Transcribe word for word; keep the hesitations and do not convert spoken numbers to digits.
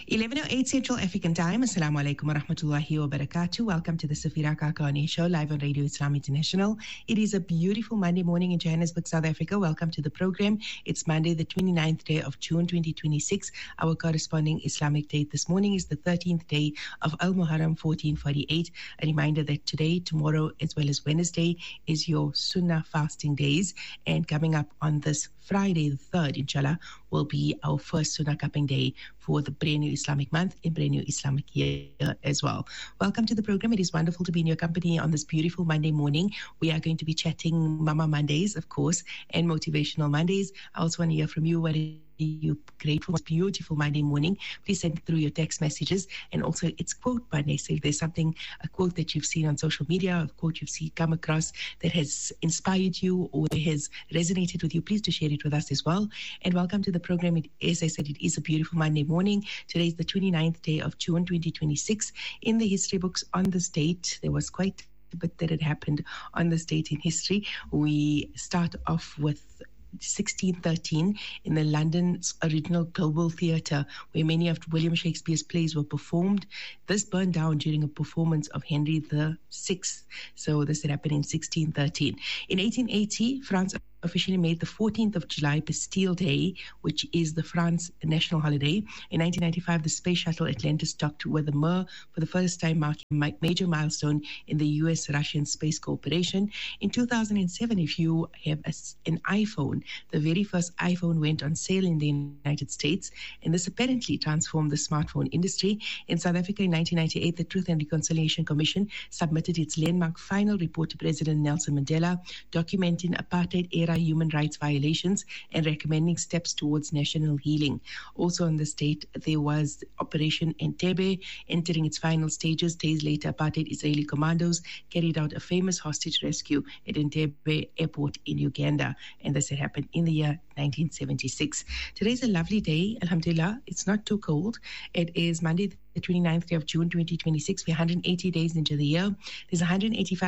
eleven oh eight Central African Time. Assalamu alaikum wa rahmatullahi wa barakatuh. Welcome to the Safira Kakani Show, live on Radio Islam International. It is a beautiful Monday morning in Johannesburg, South Africa. Welcome to the program. It's Monday, the twenty-ninth day of June, twenty twenty-six. Our corresponding Islamic date this morning is the thirteenth day of Al-Muharram, fourteen forty-eight. A reminder that today, tomorrow, as well as Wednesday, is your Sunnah fasting days. And coming up on this Friday, the third, inshallah, will be our first Sunnah cupping day for the brand new Islamic month and brand new Islamic year as well. Welcome to the program. It is wonderful to be in your company on this beautiful Monday morning. We are going to be chatting Mama Mondays, of course, and Motivational Mondays. I also want to hear from you. What are you grateful for this beautiful Monday morning? Please send through your text messages. And also, it's quote Monday. So if there's something, a quote that you've seen on social media, a quote you've seen come across that has inspired you or has resonated with you, please do share it with us as well. And welcome to the program. It, as I said, it is a beautiful Monday morning. Today is the twenty-ninth day of June, twenty twenty-six. In the history books on this date, there was quite a bit that had happened on this date in history. We start off with sixteen thirteen in the London's original Global Theatre, where many of William Shakespeare's plays were performed. This burned down during a performance of Henry the Sixth. So this had happened in sixteen thirteen. In eighteen eighty, France officially made the fourteenth of July Bastille Day, which is the France national holiday. In nineteen ninety-five, the space shuttle Atlantis docked with the Mir for the first time, marking a major milestone in the U S-Russian space cooperation. In two thousand seven, if you have a, an iPhone, the very first iPhone went on sale in the United States, and this apparently transformed the smartphone industry. In South Africa in nineteen ninety-eight, the Truth and Reconciliation Commission submitted its landmark final report to President Nelson Mandela, documenting apartheid-era human rights violations and recommending steps towards national healing. Also on this date, there was Operation Entebbe entering its final stages. Days later, apartheid Israeli commandos carried out a famous hostage rescue at Entebbe Airport in Uganda, and this had happened in the year nineteen seventy-six. Today's a lovely day, alhamdulillah. It's not too cold. It is Monday, the twenty-ninth day of June, twenty twenty-six. We're one hundred eighty days into the year. There's one hundred eighty-five